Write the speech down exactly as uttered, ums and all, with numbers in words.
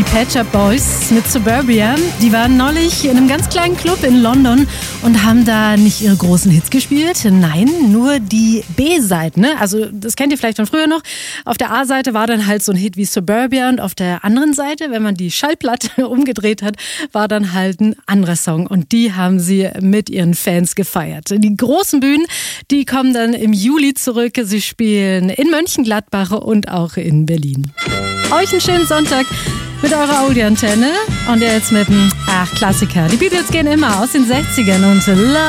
Pet Shop Boys mit Suburbia. Die waren neulich in einem ganz kleinen Club in London und haben da nicht ihre großen Hits gespielt. Nein, nur die B-Seite. Ne? Also das kennt ihr vielleicht von früher noch. Auf der A-Seite war dann halt so ein Hit wie Suburbia und auf der anderen Seite, wenn man die Schallplatte umgedreht hat, war dann halt ein anderer Song. Und die haben sie mit ihren Fans gefeiert. Die großen Bühnen, die kommen dann im Juli zurück. Sie spielen in Mönchengladbach und auch in Berlin. Euch einen schönen Sonntag mit eurer Audi-Antenne und jetzt mit dem ach, Klassiker. Die Beatles gehen immer aus den sechzigern und Love